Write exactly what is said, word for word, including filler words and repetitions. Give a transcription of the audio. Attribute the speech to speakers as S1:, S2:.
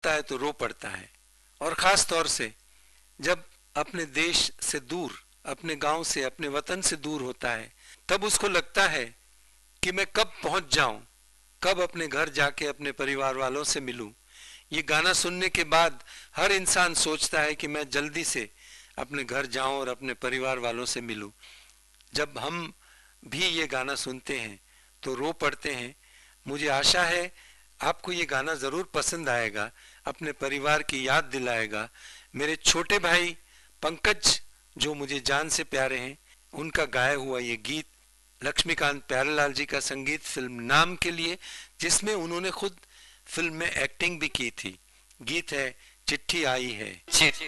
S1: सुनता है तो रो पड़ता है। और ख़ास तौर से जब अपने देश से दूर, अपने गांव से, अपने वतन से दूर होता है, तब उसको लगता है कि मैं कब पहुंच जाऊं, कब अपने घर जाके अपने परिवार वालों से मिलूं। ये गाना सुनने के बाद हर इंसान सोचता है कि मैं जल्दी से अपने घर जाऊं और अपने परिवार वालों से मिलूं। जब हम भी ये गाना सुनते हैं तो रो पड़ते हैं। मुझे आशा है आपको ये गाना ज़रूर पसंद आएगा, अपने परिवार की याद दिलाएगा। मेरे छोटे भाई पंकज, जो मुझे जान से प्यारे हैं, उनका गाया हुआ ये गीत, लक्ष्मीकांत प्यारेलाल जी का संगीत फिल्म नाम के लिए, जिसमें उन्होंने खुद फिल्म में एक्टिंग भी की थी। गीत है चिट्ठी आई है।